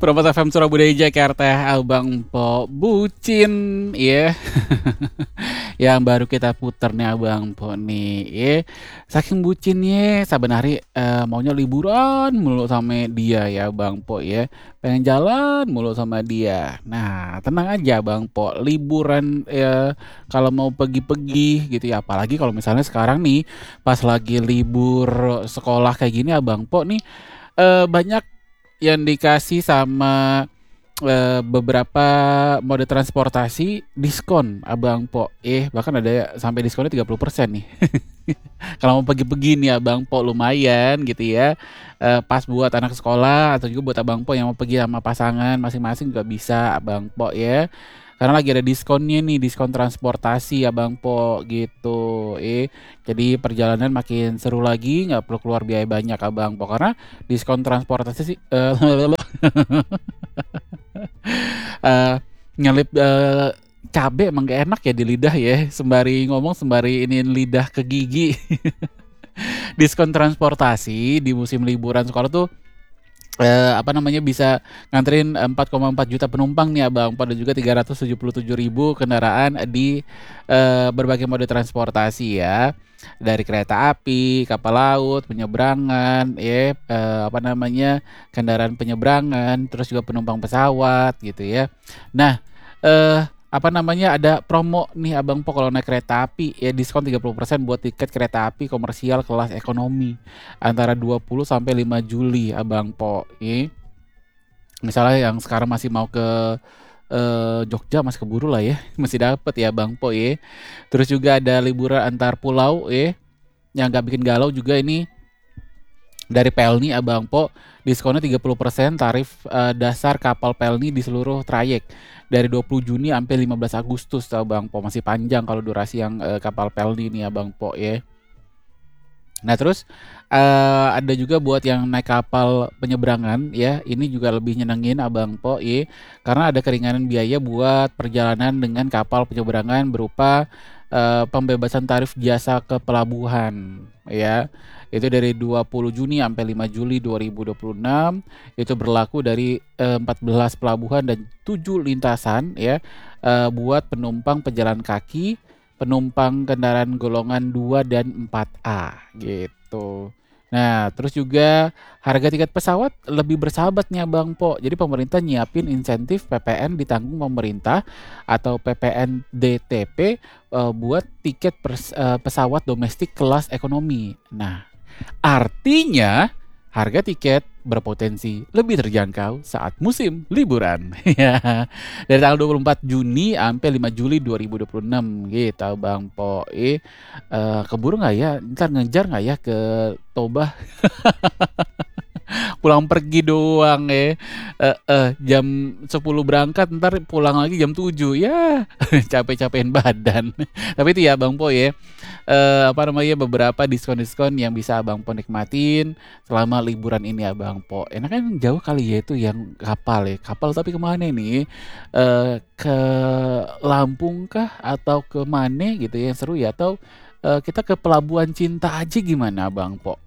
Promotor FM Surabaya Jakarta, Abang Po bucin ya. Yang baru kita puter nih Abang Po nih ya. Saking bucinnya saben hari maunya liburan mulu sama dia ya Bang Po ya. Pengen jalan mulu sama dia. Nah, tenang aja Bang Po, liburan kalau mau pergi-pergi gitu ya, apalagi kalau misalnya sekarang nih pas lagi libur sekolah kayak gini Abang Po nih banyak yang dikasih sama beberapa mode transportasi diskon Abang Po. Bahkan ada sampai diskonnya 30% nih. Kalau mau pergi-pergi nih Abang Po lumayan gitu ya. Pas buat anak sekolah atau juga buat Abang Po yang mau pergi sama pasangan masing-masing juga bisa Abang Po ya. Karena lagi ada diskonnya nih, diskon transportasi Abang Po gitu. Jadi perjalanan makin seru lagi, nggak perlu keluar biaya banyak Abang Po karena diskon transportasi sih eh, nyelip cabe emang gak enak ya di lidah ya. Sembari ngomong sembari ini lidah ke gigi. Diskon transportasi di musim liburan sekolah tuh bisa nganterin 4,4 juta penumpang nih Abang, pada juga 377.000 kendaraan di berbagai mode transportasi ya. Dari kereta api, kapal laut, penyeberangan, kendaraan penyeberangan, terus juga penumpang pesawat gitu ya. Nah, eh ada promo nih Abang Po kalau naik kereta api ya, diskon 30% buat tiket kereta api komersial kelas ekonomi antara 20 sampai 5 Juli Abang Po. Misalnya yang sekarang masih mau ke Jogja masih keburu lah ya, masih dapet ya Bang Po ya. Terus juga ada liburan antar pulau yang nggak bikin galau juga ini dari Pelni Abang Po, diskonnya 30% tarif dasar kapal Pelni di seluruh trayek dari 20 Juni sampai 15 Agustus Abang Po. Masih panjang kalau durasi yang kapal Pelni nih Abang Po ya. Nah terus ada juga buat yang naik kapal penyeberangan ya, ini juga lebih nyenengin Abang Po ya, karena ada keringanan biaya buat perjalanan dengan kapal penyeberangan berupa pembebasan tarif jasa ke pelabuhan ya. Itu dari 20 Juni sampai 5 Juli 2026. Itu berlaku dari 14 pelabuhan dan 7 lintasan ya, buat penumpang pejalan kaki, penumpang kendaraan golongan 2 dan 4A gitu. Nah, terus juga harga tiket pesawat lebih bersahabat nih Bang Po. Jadi pemerintah nyiapin insentif PPN ditanggung pemerintah atau PPN DTP buat tiket pesawat domestik kelas ekonomi. Nah, artinya harga tiket berpotensi lebih terjangkau saat musim liburan. Ya. Dari tanggal 24 Juni sampai 5 Juli 2026 gitu Bang Po. Keburu nggak ya? Ntar ngejar nggak ya ke Toba? Pulang pergi doang ya. Jam 10 berangkat, ntar pulang lagi jam 7. Ya, capek-capekin badan. Tapi itu ya Bang Po ya. Beberapa diskon-diskon yang bisa Abang Po nikmatin selama liburan ini Abang Po. Enak kan jauh kali ya itu yang kapal ya. Kapal tapi kemana nih? Ke Lampung kah atau ke mana gitu ya yang seru ya, atau kita ke Pelabuhan Cinta aja gimana Abang Po?